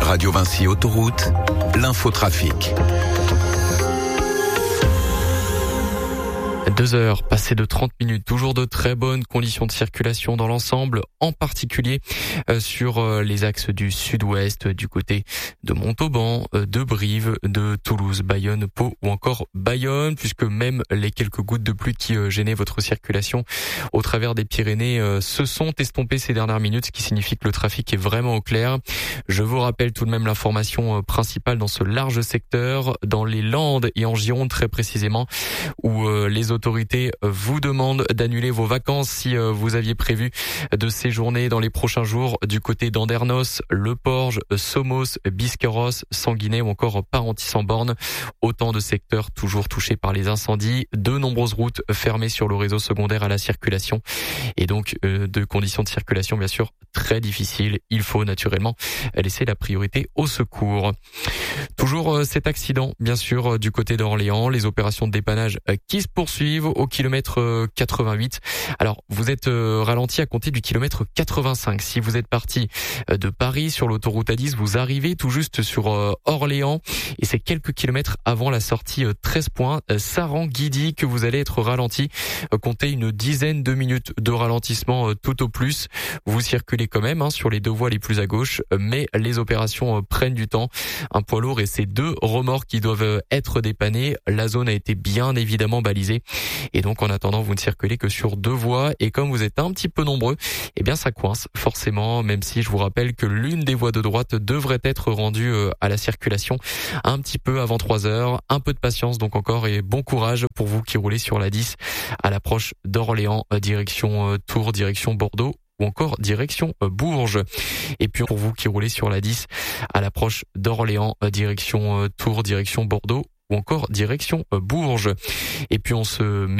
Radio Vinci Autoroute, l'infotrafic. 2 heures passées de 30 minutes, toujours de très bonnes conditions de circulation dans l'ensemble, en particulier sur les axes du sud-ouest, du côté de Montauban, de Brive, de Toulouse, Bayonne, Pau ou encore Bayonne, puisque même les quelques gouttes de pluie qui gênaient votre circulation au travers des Pyrénées se sont estompées ces dernières minutes, ce qui signifie que le trafic est vraiment au clair. Je vous rappelle tout de même l'information principale dans ce large secteur, dans les Landes et en Gironde très précisément, où les autorités vous demandent d'annuler vos vacances si vous aviez prévu de séjourner dans les prochains jours du côté d'Andernos, Le Porge, Somos, Biscarrosse, Sanguinet ou encore Parentis-en-Born. Autant de secteurs toujours touchés par les incendies, de nombreuses routes fermées sur le réseau secondaire à la circulation et donc de conditions de circulation bien sûr très difficiles. Il faut naturellement laisser la priorité au secours. Toujours cet accident bien sûr du côté d'Orléans, les opérations de dépannage qui se poursuivent au kilomètre 88. Alors, vous êtes ralenti à compter du kilomètre 85. Si vous êtes parti de Paris sur l'autoroute A10, vous arrivez tout juste sur Orléans et c'est quelques kilomètres avant la sortie 13 points Saran-Guidy que vous allez être ralenti. Comptez une dizaine de minutes de ralentissement tout au plus. Vous circulez quand même sur les deux voies les plus à gauche, mais les opérations prennent du temps. Un poids lourd et ses 2 remorques qui doivent être dépannés. La zone a été bien évidemment balisée. Et donc en attendant vous ne circulez que sur 2 voies et comme vous êtes un petit peu nombreux, eh bien ça coince forcément, même si je vous rappelle que l'une des voies de droite devrait être rendue à la circulation un petit peu avant 3 heures. Un peu de patience donc encore et bon courage pour vous qui roulez sur la 10 à l'approche d'Orléans, direction Tours, direction Bordeaux ou encore direction Bourges. Et puis pour vous qui roulez sur la 10 à l'approche d'Orléans, direction Tours, direction Bordeaux ou encore direction Bourges. Et puis on se met